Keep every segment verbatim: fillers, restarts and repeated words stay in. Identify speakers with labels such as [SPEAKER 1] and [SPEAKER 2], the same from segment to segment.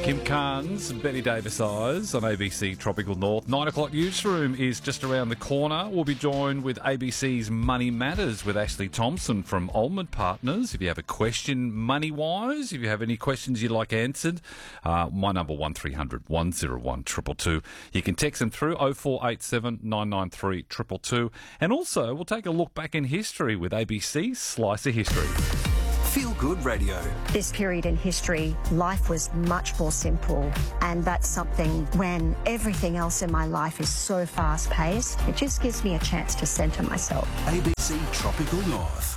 [SPEAKER 1] Kim Carnes, Betty Davis Eyes on A B C Tropical North. Nine o'clock newsroom is just around the corner. We'll be joined with A B C's Money Matters with Ashley Thompson from Olmert Partners. If you have a question money-wise, if you have any questions you'd like answered, uh, my number one three hundred one oh one two two two. You can text them through oh four eight seven nine nine three two two two. And also, we'll take a look back in history with A B C's Slice of History.
[SPEAKER 2] Feel Good Radio.
[SPEAKER 3] This period in history, life was much more simple, and that's something when everything else in my life is so fast-paced, it just gives me a chance to centre myself.
[SPEAKER 2] A B C Tropical North.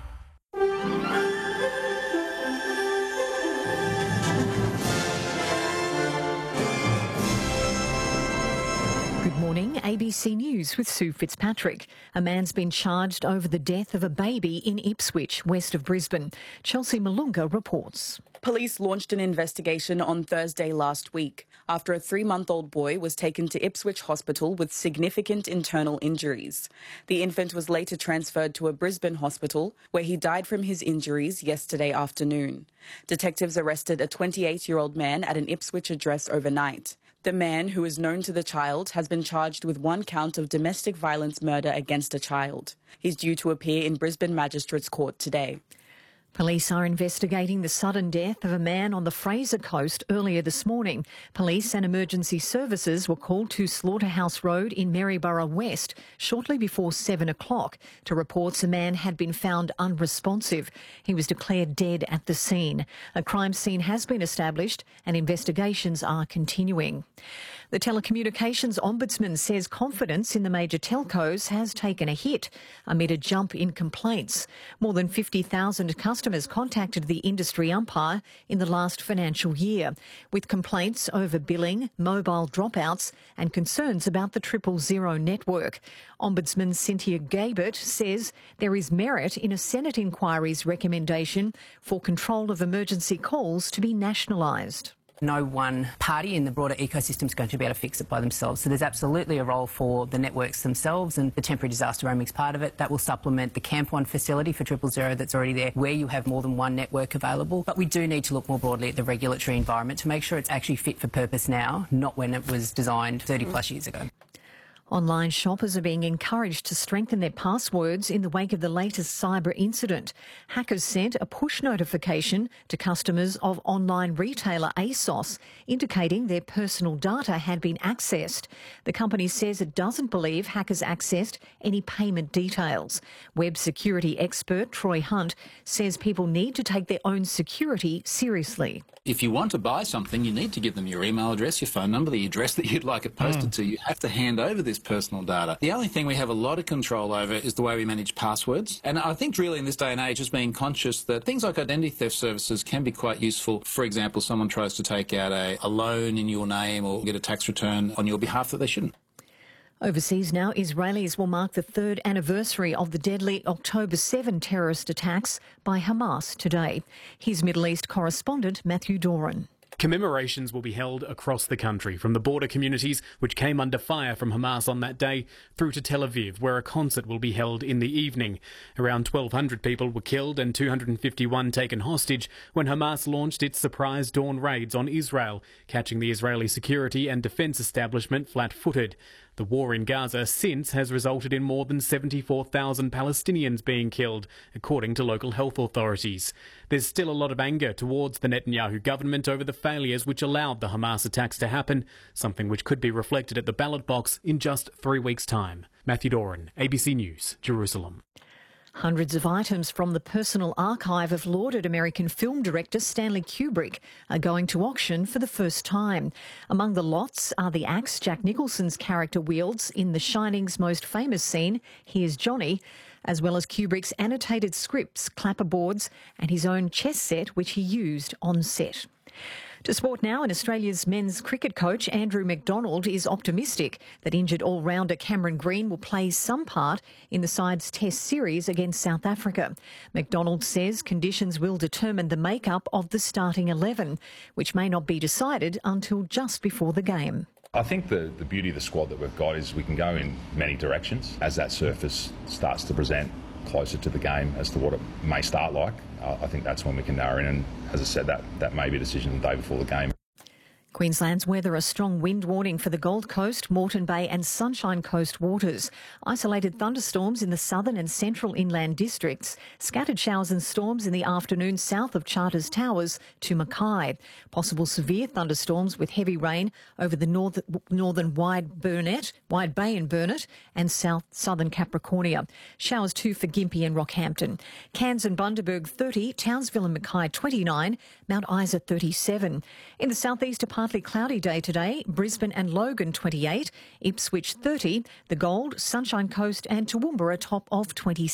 [SPEAKER 4] Good morning, A B C News with Sue Fitzpatrick. A man's been charged over the death of a baby in Ipswich, west of Brisbane. Chelsea Malunga reports.
[SPEAKER 5] Police launched an investigation on Thursday last week after a three-month-old boy was taken to Ipswich Hospital with significant internal injuries. The infant was later transferred to a Brisbane hospital where he died from his injuries yesterday afternoon. Detectives arrested a twenty-eight-year-old man at an Ipswich address overnight. The man, who is known to the child, has been charged with one count of domestic violence murder against a child. He's due to appear in Brisbane Magistrates Court today.
[SPEAKER 4] Police are investigating the sudden death of a man on the Fraser Coast earlier this morning. Police and emergency services were called to Slaughterhouse Road in Maryborough West shortly before seven o'clock to reports a man had been found unresponsive. He was declared dead at the scene. A crime scene has been established and investigations are continuing. The Telecommunications Ombudsman says confidence in the major telcos has taken a hit amid a jump in complaints. More than fifty thousand customers contacted the industry umpire in the last financial year, with complaints over billing, mobile dropouts and concerns about the triple zero network. Ombudsman Cynthia Gabert says there is merit in a Senate inquiry's recommendation for control of emergency calls to be nationalised.
[SPEAKER 6] No one party in the broader ecosystem is going to be able to fix it by themselves. So there's absolutely a role for the networks themselves, and the temporary disaster roaming is part of it. That will supplement the Camp One facility for triple zero that's already there, where you have more than one network available. But we do need to look more broadly at the regulatory environment to make sure it's actually fit for purpose now, not when it was designed thirty plus years ago.
[SPEAKER 4] Online shoppers are being encouraged to strengthen their passwords in the wake of the latest cyber incident. Hackers sent a push notification to customers of online retailer ASOS, indicating their personal data had been accessed. The company says it doesn't believe hackers accessed any payment details. Web security expert Troy Hunt says people need to take their own security seriously.
[SPEAKER 7] If you want to buy something, you need to give them your email address, your phone number, the address that you'd like it posted mm. to. You have to hand over this personal data. The only thing we have a lot of control over is the way we manage passwords. And I think really in this day and age, just being conscious that things like identity theft services can be quite useful. For example, someone tries to take out a, a loan in your name or get a tax return on your behalf that they shouldn't.
[SPEAKER 4] Overseas now, Israelis will mark the third anniversary of the deadly October seventh terrorist attacks by Hamas today. Here's Middle East correspondent Matthew Doran.
[SPEAKER 8] Commemorations will be held across the country, from the border communities which came under fire from Hamas on that day through to Tel Aviv, where a concert will be held in the evening. Around twelve hundred people were killed and two hundred fifty-one taken hostage when Hamas launched its surprise dawn raids on Israel, catching the Israeli security and defence establishment flat-footed. The war in Gaza since has resulted in more than seventy-four thousand Palestinians being killed, according to local health authorities. There's still a lot of anger towards the Netanyahu government over the failures which allowed the Hamas attacks to happen, something which could be reflected at the ballot box in just three weeks' time. Matthew Doran, A B C News, Jerusalem.
[SPEAKER 4] Hundreds of items from the personal archive of lauded American film director Stanley Kubrick are going to auction for the first time. Among the lots are the axe Jack Nicholson's character wields in The Shining's most famous scene, Here's Johnny, as well as Kubrick's annotated scripts, clapperboards and his own chess set which he used on set. To sport now, and Australia's men's cricket coach Andrew McDonald is optimistic that injured all-rounder Cameron Green will play some part in the side's test series against South Africa. McDonald says conditions will determine the makeup of the starting eleven, which may not be decided until just before the game.
[SPEAKER 9] I think the, the beauty of the squad that we've got is we can go in many directions as that surface starts to present closer to the game as to what it may start like. Uh, I think that's when we can narrow in, and as I said, that, that may be a decision the day before the game.
[SPEAKER 4] Queensland's weather, a strong wind warning for the Gold Coast, Moreton Bay and Sunshine Coast waters. Isolated thunderstorms in the southern and central inland districts. Scattered showers and storms in the afternoon south of Charters Towers to Mackay. Possible severe thunderstorms with heavy rain over the north, northern Wide Burnett, Wide Bay and Burnett and south southern Capricornia. Showers too for Gympie and Rockhampton. Cairns and Bundaberg thirty, Townsville and Mackay twenty-nine, Mount Isa thirty-seven. In the southeast, a partly cloudy day today. Brisbane and Logan twenty-eight, Ipswich thirty, the Gold, Sunshine Coast and Toowoomba a top of twenty-six.